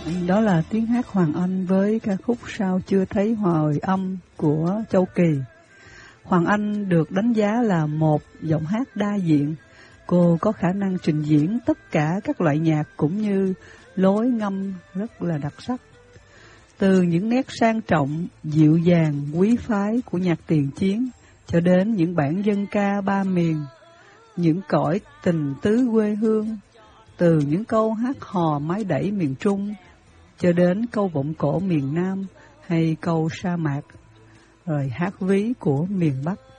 Đó là tiếng hát Hoàng Anh với ca khúc Sao Chưa Thấy Hồi Âm của Châu Kỳ. Hoàng Anh được đánh giá là một giọng hát đa diện. Cô có khả năng trình diễn tất cả các loại nhạc cũng như lối ngâm rất là đặc sắc. Từ những nét sang trọng, dịu dàng, quý phái của nhạc tiền chiến cho đến những bản dân ca ba miền, những cõi tình tứ quê hương, từ những câu hát hò mái đẩy miền Trung cho đến câu vọng cổ miền Nam hay câu sa mạc, rồi hát ví của miền Bắc.